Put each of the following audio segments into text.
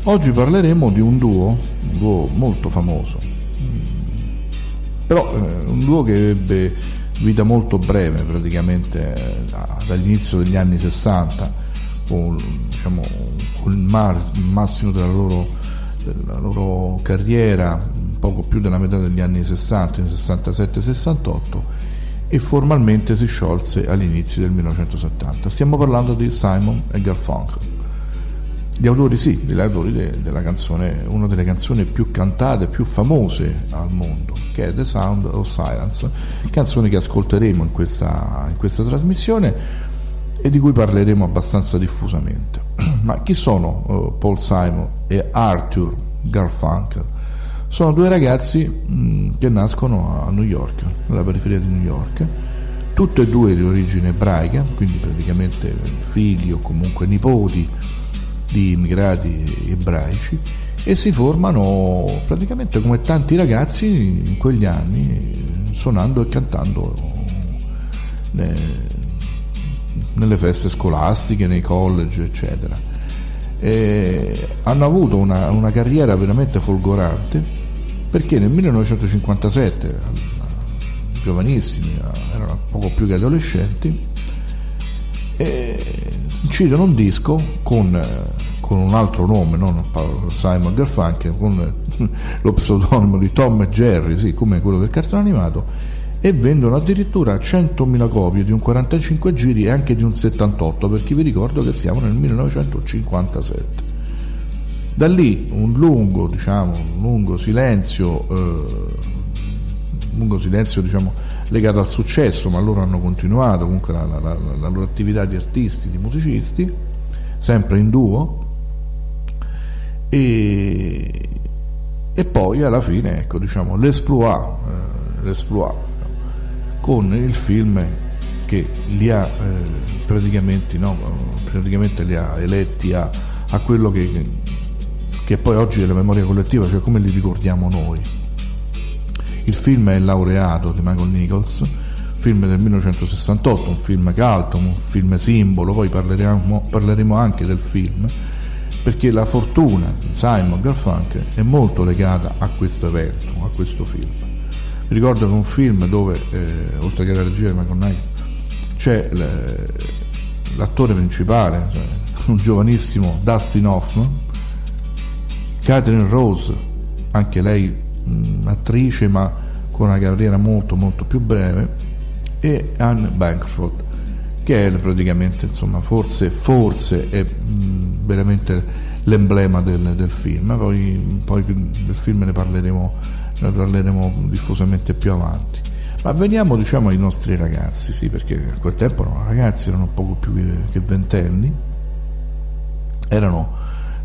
Oggi parleremo di un duo molto famoso, però un duo che ebbe vita molto breve, praticamente dall'inizio degli anni 60, con il massimo della loro carriera, poco più della metà degli anni 60, nel 67-68, e formalmente si sciolse all'inizio del 1970. Stiamo parlando di Simon e Garfunkel, gli autori della canzone, una delle canzoni più cantate, più famose al mondo, che è The Sound of Silence, canzone che ascolteremo in questa trasmissione e di cui parleremo abbastanza diffusamente. Ma chi sono Paul Simon e Arthur Garfunkel? Sono due ragazzi che nascono a New York, nella periferia di New York, tutti e due di origine ebraica, quindi praticamente figli o comunque nipoti di immigrati ebraici, e si formano praticamente come tanti ragazzi in quegli anni, suonando e cantando nelle feste scolastiche, nei college, eccetera. E hanno avuto una carriera veramente folgorante, perché nel 1957, giovanissimi, erano poco più che adolescenti, incidono un disco con un altro nome, non Simon Garfunkel, con lo pseudonimo di Tom e Jerry, sì, come quello del cartone animato, e vendono addirittura 100.000 copie di un 45 giri e anche di un 78, perché vi ricordo che siamo nel 1957. Da lì un lungo silenzio legato al successo, ma loro hanno continuato comunque la loro attività di artisti, di musicisti, sempre in duo, e poi alla fine l'esploit con il film che li ha praticamente li ha eletti a quello che poi oggi è la memoria collettiva, cioè come li ricordiamo noi. Il film è Il laureato di Michael Nichols, film del 1968, un film cult, un film simbolo. Poi parleremo anche del film, perché la fortuna di Simon Garfunkel è molto legata a questo evento, a questo film. Vi ricordo che è un film dove, oltre che la regia di Michael Nichols, c'è l'attore principale, cioè un giovanissimo Dustin Hoffman, Catherine Rose, anche lei attrice ma con una carriera molto molto più breve, e Anne Bancroft, che è praticamente, insomma, forse è veramente l'emblema del film. Poi del film ne parleremo diffusamente più avanti. Ma veniamo ai nostri ragazzi, sì, perché a quel tempo ragazzi erano poco più che ventenni, erano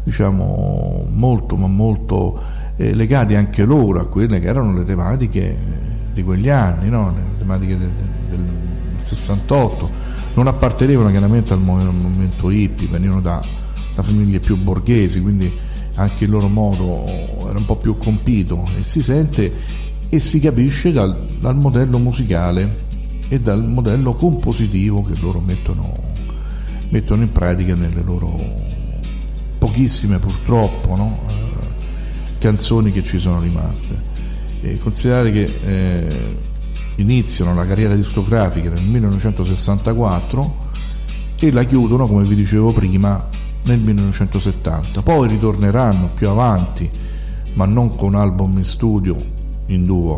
molto legati anche loro a quelle che erano le tematiche di quegli anni, no? Le tematiche del 68. Non appartenevano chiaramente al movimento hippie, venivano da famiglie più borghesi, quindi anche il loro modo era un po' più compito, e si sente e si capisce dal modello musicale e dal modello compositivo che loro mettono in pratica nelle loro pochissime, purtroppo, no? Canzoni che ci sono rimaste. E considerare che iniziano la carriera discografica nel 1964 e la chiudono, come vi dicevo prima, nel 1970. Poi ritorneranno più avanti, ma non con album in studio in duo,